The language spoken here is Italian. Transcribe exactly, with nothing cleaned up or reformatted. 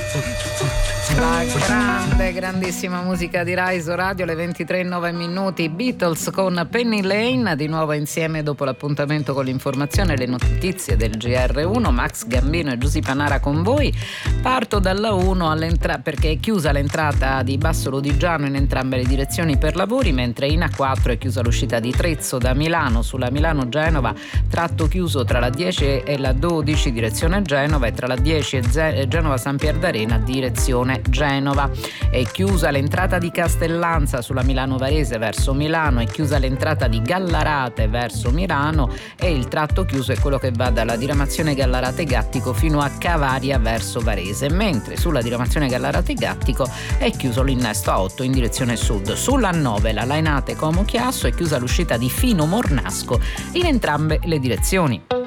La grande, grandissima musica di Rise Radio, le ventitré e nove minuti. Beatles con Penny Lane, di nuovo insieme dopo l'appuntamento con l'informazione e le notizie del G R uno. Max Gambino e Giusy Nara con voi. Parto dalla uno all'entrata perché è chiusa l'entrata di Basso Lodigiano in entrambe le direzioni per lavori, mentre in A quattro è chiusa l'uscita di Trezzo da Milano sulla Milano-Genova, tratto chiuso tra la dieci e la dodici direzione Genova e tra la dieci e Genova-San Pier d'Arena direzione Genova. È chiusa l'entrata di Castellanza sulla Milano Varese verso Milano, è chiusa l'entrata di Gallarate verso Milano e il tratto chiuso è quello che va dalla diramazione Gallarate Gattico fino a Cavaria verso Varese, mentre sulla diramazione Gallarate Gattico è chiuso l'innesto A otto in direzione sud. Sulla nove la Lainate Como Chiasso è chiusa l'uscita di Fino Mornasco in entrambe le direzioni.